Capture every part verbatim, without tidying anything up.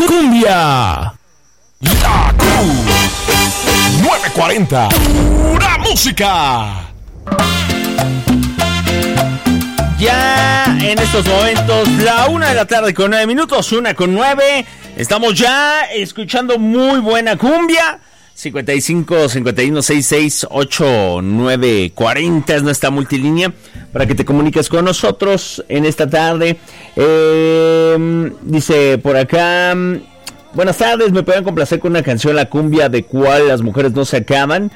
cumbia. La Q nueve cuarenta. Pura música. Ya en estos momentos, la una de la tarde con nueve minutos, una con nueve. Estamos ya escuchando muy buena cumbia. cincuenta y cinco, cincuenta y uno, sesenta y seis, ochenta y nueve, cuarenta es nuestra multilínea para que te comuniques con nosotros en esta tarde. Eh, dice por acá: buenas tardes, me pueden complacer con una canción, la cumbia de cual las mujeres no se acaban.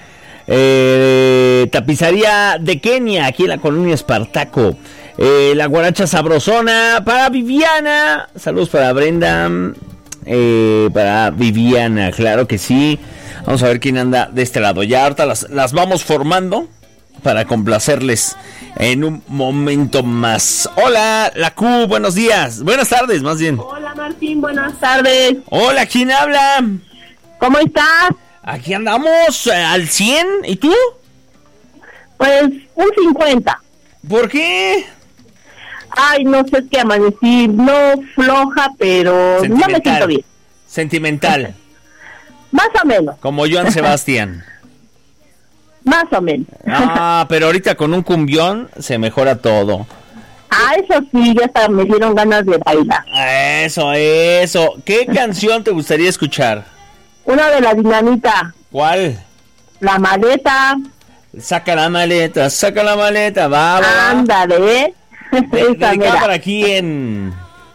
Eh, tapizaría de Kenia, aquí en la colonia Espartaco. Eh, la guaracha sabrosona para Viviana. Saludos para Brenda. Eh, para Viviana, claro que sí. Vamos a ver quién anda de este lado. Ya ahorita las, las vamos formando para complacerles en un momento más. Hola, la Q, buenos días. Buenas tardes, más bien. Hola, Martín, buenas tardes. Hola, ¿quién habla? ¿Cómo estás? Aquí andamos eh, al cien. ¿Y tú? Pues un cincuenta. ¿Por qué? Ay, no sé, es que amanecí, no floja, pero no me siento bien. Sentimental. Más o menos. Como Joan Sebastián. Más o menos. Ah, pero ahorita con un cumbión se mejora todo. Ah, eso sí, ya hasta me dieron ganas de bailar. Eso, eso. ¿Qué canción te gustaría escuchar? Una de la Dinamita. ¿Cuál? La Maleta. Saca la maleta, saca la maleta, va, va. Ándale, ¿eh? Dedicada para quién.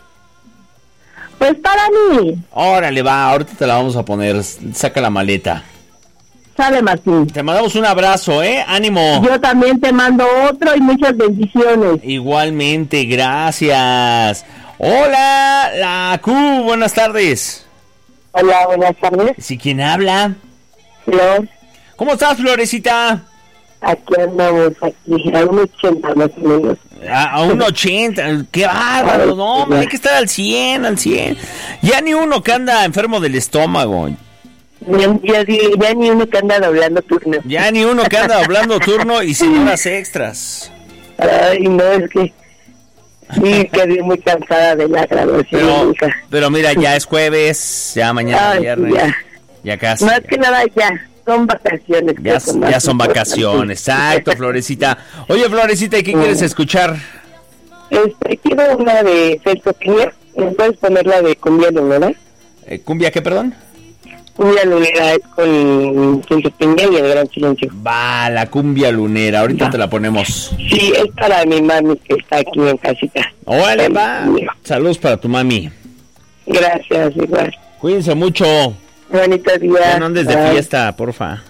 Pues para mí. Órale, va, ahorita te la vamos a poner. Saca la maleta. Sale, Martín. Te mandamos un abrazo, ¿eh? Ánimo. Yo también te mando otro y muchas bendiciones. Igualmente, gracias. Hola, la Q, buenas tardes. Hola, buenas tardes. ¿Sí, quién habla? Flor. ¿Cómo estás, Florecita? Aquí andamos, aquí, a un ochenta más o menos. A, a un ochenta, qué bárbaro, no, hay que estar al cien, al cien. Ya ni uno que anda enfermo del estómago. Ya, ya, ya ni uno que anda doblando turno. Ya ni uno que anda doblando turno y sin horas extras. Ay, no, es que sí, quedé muy cansada de la graduación. Pero, pero mira, ya es jueves, ya mañana Ay, viernes, ya. ya casi. Más que nada ya. Son vacaciones. Ya, ya son vacaciones, exacto, Florecita. Oye, Florecita, ¿y qué quieres escuchar? Este, quiero una de Celso Piña. ¿Me puedes poner la de Cumbia Lunera? Eh, ¿Cumbia qué, perdón? Cumbia Lunera es con Celso Piña y el Gran Silencio. Va, la Cumbia Lunera, ahorita va. Te la ponemos. Sí, es para mi mami que está aquí en casita. Órale, va. Saludos para tu mami. Gracias, igual. Cuídense mucho. Bonito día. Ya no andes de Bye. Fiesta, porfa.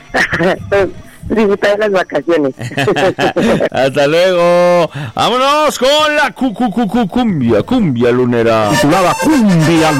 Disfrutar las vacaciones. Hasta luego. Vámonos con la cu, cu, cu, cu, cumbia, cumbia lunera. Titulada Cumbia